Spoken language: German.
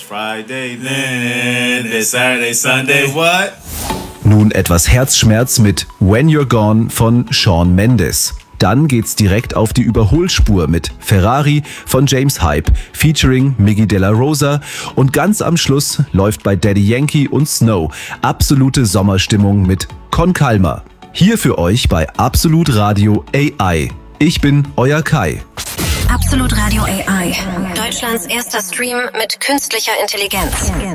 Friday, then it's Saturday, Sunday, what? Nun etwas Herzschmerz mit When You're Gone von Shawn Mendes. Dann geht's direkt auf die Überholspur mit Ferrari von James Hype featuring Miggy De La Rosa und ganz am Schluss läuft bei Daddy Yankee und Snow absolute Sommerstimmung mit Con Calma. Hier für euch bei Absolut Radio AI. Ich bin euer Kai. Absolut Radio AI. Deutschlands erster Stream mit künstlicher Intelligenz.